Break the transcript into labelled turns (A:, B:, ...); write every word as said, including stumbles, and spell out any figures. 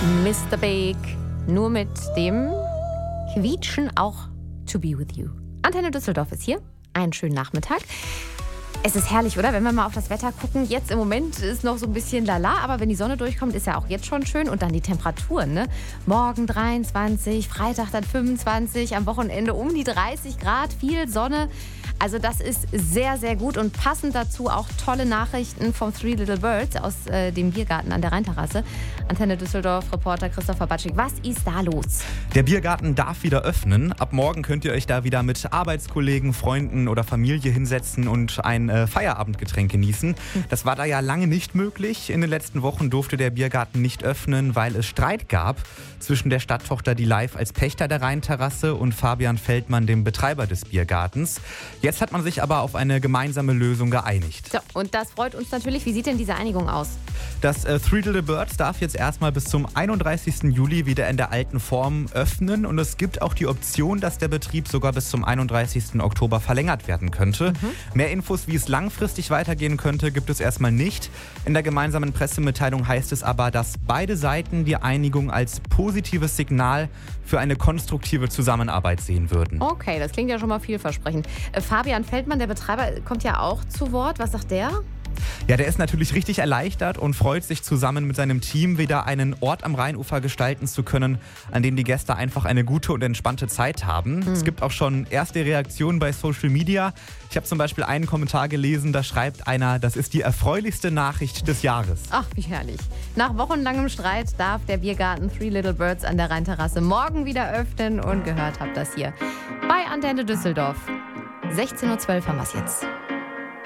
A: Mister Big, nur mit dem Quietschen auch To Be With You. Antenne Düsseldorf ist hier. Einen schönen Nachmittag. Es ist herrlich, oder? Wenn wir mal auf das Wetter gucken. Jetzt im Moment ist noch so ein bisschen lala, aber wenn die Sonne durchkommt, ist ja auch jetzt schon schön. Und dann die Temperaturen, ne? Morgen dreiundzwanzig, Freitag dann fünfundzwanzig, am Wochenende um die dreißig Grad, viel Sonne. Also das ist sehr, sehr gut und passend dazu auch tolle Nachrichten vom Three Little Birds aus äh, dem Biergarten an der Rheinterrasse. Antenne Düsseldorf, Reporter Christopher Batschik. Was ist da los?
B: Der Biergarten darf wieder öffnen. Ab morgen könnt ihr euch da wieder mit Arbeitskollegen, Freunden oder Familie hinsetzen und ein äh, Feierabendgetränk genießen. Das war da ja lange nicht möglich. In den letzten Wochen durfte der Biergarten nicht öffnen, weil es Streit gab zwischen der Stadttochter Die Live als Pächter der Rheinterrasse und Fabian Feldmann, dem Betreiber des Biergartens. Jetzt hat man sich aber auf eine gemeinsame Lösung geeinigt.
A: So, und das freut uns natürlich. Wie sieht denn diese Einigung aus?
B: Das äh, Three Little Birds darf jetzt erstmal bis zum einunddreißigsten Juli wieder in der alten Form öffnen. Und es gibt auch die Option, dass der Betrieb sogar bis zum einunddreißigsten Oktober verlängert werden könnte. Mhm. Mehr Infos, wie es langfristig weitergehen könnte, gibt es erstmal nicht. In der gemeinsamen Pressemitteilung heißt es aber, dass beide Seiten die Einigung als positives Signal für eine konstruktive Zusammenarbeit sehen würden.
A: Okay, das klingt ja schon mal vielversprechend. Äh, Fabian Feldmann, der Betreiber, kommt ja auch zu Wort. Was sagt der?
B: Ja, der ist natürlich richtig erleichtert und freut sich, zusammen mit seinem Team wieder einen Ort am Rheinufer gestalten zu können, an dem die Gäste einfach eine gute und entspannte Zeit haben. Mhm. Es gibt auch schon erste Reaktionen bei Social Media. Ich habe zum Beispiel einen Kommentar gelesen, da schreibt einer, das ist die erfreulichste Nachricht des Jahres.
A: Ach, wie herrlich. Nach wochenlangem Streit darf der Biergarten Three Little Birds an der Rheinterrasse morgen wieder öffnen und gehört habt das hier bei Antenne Düsseldorf. sechzehn Uhr zwölf haben wir es jetzt.